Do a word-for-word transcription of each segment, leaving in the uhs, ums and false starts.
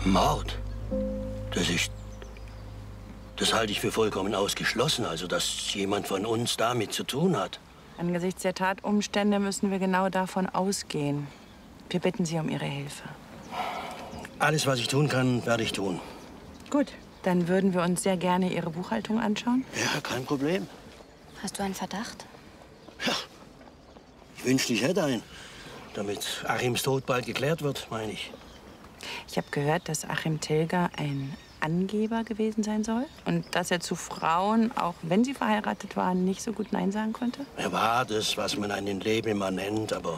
Mord? Das ist... Das halte ich für vollkommen ausgeschlossen, also dass jemand von uns damit zu tun hat. Angesichts der Tatumstände müssen wir genau davon ausgehen. Wir bitten Sie um Ihre Hilfe. Alles, was ich tun kann, werde ich tun. Gut, dann würden wir uns sehr gerne Ihre Buchhaltung anschauen. Ja, kein Problem. Hast du einen Verdacht? Ja, ich wünschte, ich hätte einen. Damit Achims Tod bald geklärt wird, meine ich. Ich habe gehört, dass Achim Tilger ein Angeber gewesen sein soll und dass er zu Frauen, auch wenn sie verheiratet waren, nicht so gut Nein sagen konnte. Er war das, was man einen Lebemann nennt, aber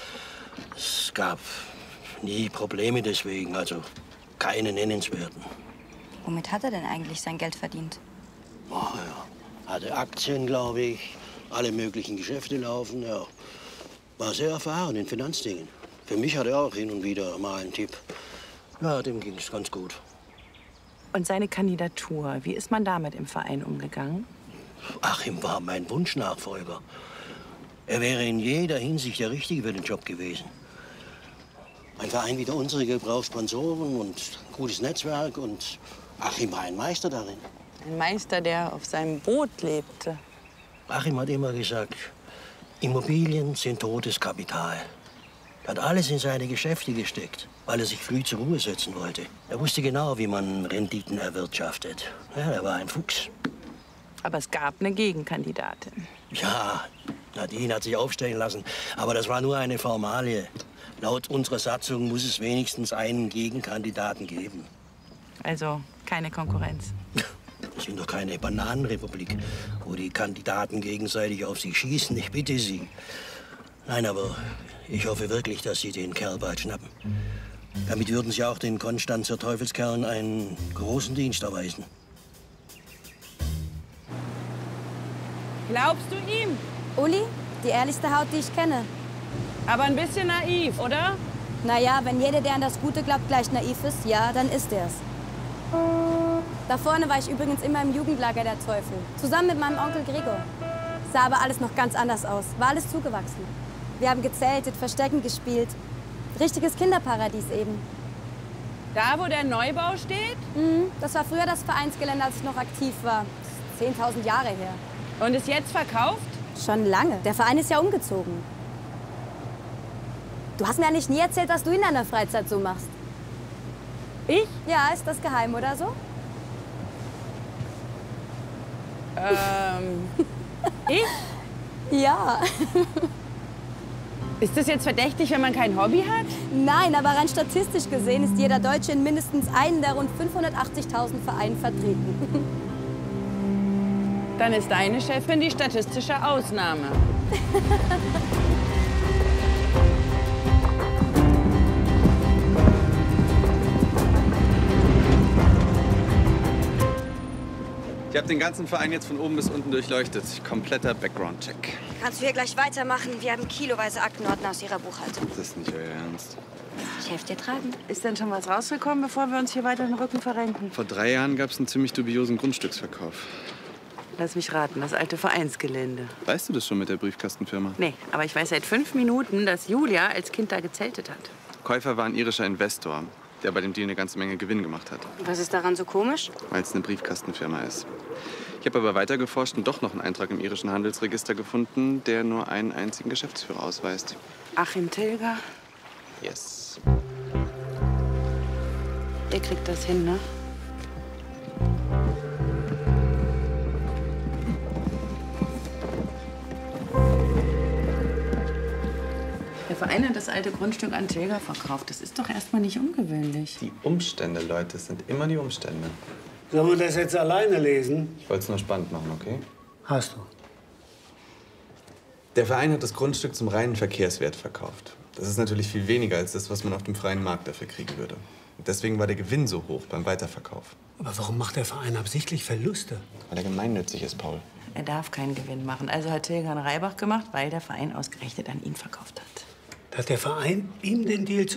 es gab nie Probleme deswegen, also keine nennenswerten. Womit hat er denn eigentlich sein Geld verdient? Oh, ja. Hatte Aktien, glaube ich, alle möglichen Geschäfte laufen, ja. War sehr erfahren in Finanzdingen. Für mich hat er auch hin und wieder mal einen Tipp. Ja, dem ging es ganz gut. Und seine Kandidatur, wie ist man damit im Verein umgegangen? Achim war mein Wunschnachfolger. Er wäre in jeder Hinsicht der Richtige für den Job gewesen. Ein Verein wie der unsere braucht Sponsoren und ein gutes Netzwerk. Und Achim war ein Meister darin. Ein Meister, der auf seinem Boot lebte. Achim hat immer gesagt, Immobilien sind totes Kapital. Er hat alles in seine Geschäfte gesteckt, weil er sich früh zur Ruhe setzen wollte. Er wusste genau, wie man Renditen erwirtschaftet. Ja, er war ein Fuchs. Aber es gab eine Gegenkandidatin. Ja, Nadine hat sich aufstellen lassen. Aber das war nur eine Formalie. Laut unserer Satzung muss es wenigstens einen Gegenkandidaten geben. Also keine Konkurrenz. Wir sind doch keine Bananenrepublik, wo die Kandidaten gegenseitig auf sich schießen. Ich bitte Sie. Nein, aber ich hoffe wirklich, dass Sie den Kerl bald schnappen. Damit würden Sie auch den Konstanzer Teufelskerlen einen großen Dienst erweisen. Glaubst du ihm? Uli, die ehrlichste Haut, die ich kenne. Aber ein bisschen naiv, oder? Naja, wenn jeder, der an das Gute glaubt, gleich naiv ist, ja, dann ist er's. Da vorne war ich übrigens immer im Jugendlager der Teufel. Zusammen mit meinem Onkel Gregor. Sah aber alles noch ganz anders aus. War alles zugewachsen. Wir haben gezeltet, Verstecken gespielt. Richtiges Kinderparadies eben. Da, wo der Neubau steht? Mhm, das war früher das Vereinsgelände, als ich noch aktiv war. zehntausend Jahre her. Und ist jetzt verkauft? Schon lange. Der Verein ist ja umgezogen. Du hast mir eigentlich nie erzählt, was du in deiner Freizeit so machst. Ich? Ja, ist das geheim oder so? Ähm, ich? Ja. Ist das jetzt verdächtig, wenn man kein Hobby hat? Nein, aber rein statistisch gesehen ist jeder Deutsche in mindestens einen der rund fünfhundertachtzigtausend Vereinen vertreten. Dann ist deine Chefin die statistische Ausnahme. Ich habe den ganzen Verein jetzt von oben bis unten durchleuchtet. Kompletter Background-Check. Kannst du hier gleich weitermachen? Wir haben kiloweise Aktenordner aus Ihrer Buchhaltung. Das ist nicht euer Ernst. Ich helfe dir tragen. Ist denn schon was rausgekommen, bevor wir uns hier weiter den Rücken verrenken? Vor drei Jahren gab es einen ziemlich dubiosen Grundstücksverkauf. Lass mich raten, das alte Vereinsgelände. Weißt du das schon mit der Briefkastenfirma? Nee, aber ich weiß seit fünf Minuten, dass Julia als Kind da gezeltet hat. Käufer war ein irischer Investor, der bei dem Deal eine ganze Menge Gewinn gemacht hat. Was ist daran so komisch? Weil es eine Briefkastenfirma ist. Ich habe aber weiter geforscht und doch noch einen Eintrag im irischen Handelsregister gefunden, der nur einen einzigen Geschäftsführer ausweist. Achim Tilger, Yes. der kriegt das hin, ne? Der Verein hat das alte Grundstück an Tilger verkauft. Das ist doch erstmal nicht ungewöhnlich. Die Umstände, Leute, es sind immer die Umstände. Sollen wir das jetzt alleine lesen? Ich wollte es nur spannend machen, okay? Hast du. Der Verein hat das Grundstück zum reinen Verkehrswert verkauft. Das ist natürlich viel weniger als das, was man auf dem freien Markt dafür kriegen würde. Und deswegen war der Gewinn so hoch beim Weiterverkauf. Aber warum macht der Verein absichtlich Verluste? Weil er gemeinnützig ist, Paul. Er darf keinen Gewinn machen. Also hat Tilger einen Reibach gemacht, weil der Verein ausgerechnet an ihn verkauft hat. Hat der Verein ihm den Deal